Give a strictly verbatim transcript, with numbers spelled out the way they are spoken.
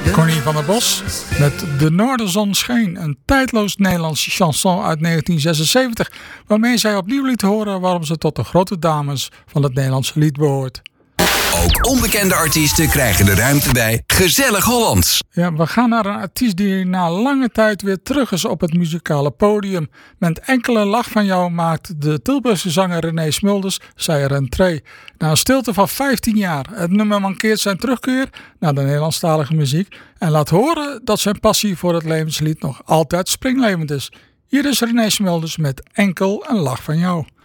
Connie van der Bos met De Noorderzon scheen, een tijdloos Nederlandse chanson uit negentien zesenzeventig, waarmee zij opnieuw liet horen waarom ze tot de grote dames van het Nederlandse lied behoort. Ook onbekende artiesten krijgen de ruimte bij Gezellig Hollands. Ja, we gaan naar een artiest die na lange tijd weer terug is op het muzikale podium. Met enkele lach van jou maakt de Tilburgse zanger René Smulders zijn rentree. Na een stilte van vijftien jaar. Het nummer mankeert zijn terugkeer naar de Nederlandstalige muziek en laat horen dat zijn passie voor het levenslied nog altijd springlevend is. Hier is René Smulders met Enkel een lach van jou.